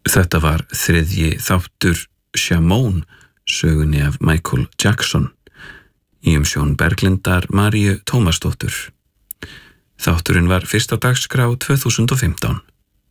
Þetta var þriðji þáttur Shamone sögunni af Michael Jackson í umsjón Berglindar Maríu Tómasdóttur. Þátturinn var fyrst á dagskrá 2015.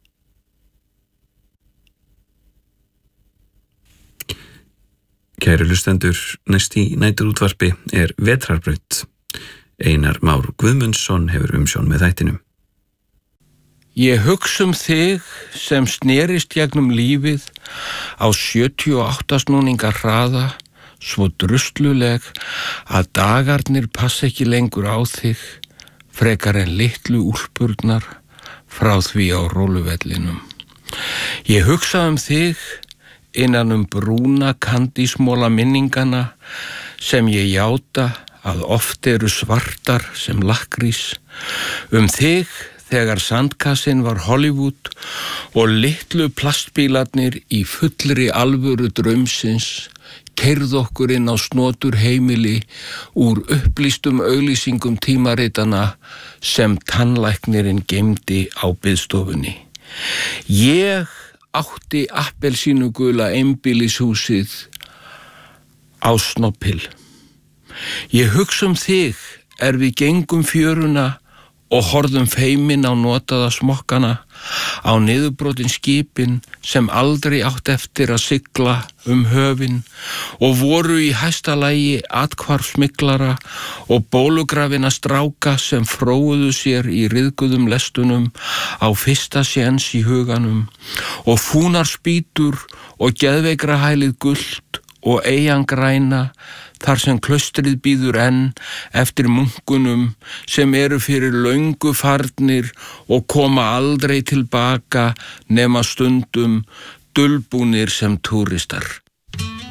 Kæru hlustendur, næst í næturútvarpi Vetrarbraut. Einar Már Guðmundsson hefur umsjón með þættinum. Ég hugsa þig sem snerist gegnum lífið á 78 snúninga hraða, svo drusluleg að dagarnir passa ekki lengur á þig, frekar en litlu úlpurnar frá því á róluvellinum. Ég hugsa þig innan brúna kandísmóla minningana sem ég játa að oft eru svartar sem lakkrís, þig þegar sandkassin var Hollywood og litlu plastbílarnir í fullri alvöru draumsins keyrðu okkur inn á snotur heimili úr upplýstum auglýsingum tímaritana sem tannlæknirinn geymdi á biðstofunni. Ég átti appelsínugula einbýlishúsið á Snobbhill. Ég hugsa þig við gengum fjöruna og horfðum feimin á notaða smokkana, á niðurbrotin skipin sem aldrei átt eftir að sigla höfin og voru í hæsta lagi athvarfsmyglara og bólugrafina stráka sem fróuðu sér í ryðguðum lestunum á fyrsta séns í huganum og fúnarspýtur og geðveikrahælið gult og eyjan græna þar sem klaustrið bíður enn eftir munkunum sem eru fyrir löngu farnir og koma aldrei tilbaka nema stundum dulbúnir sem túristar.